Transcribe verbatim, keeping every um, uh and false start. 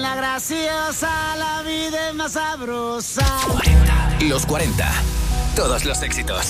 la graciosa, la vida es más sabrosa. Los cuarenta. Todos los éxitos.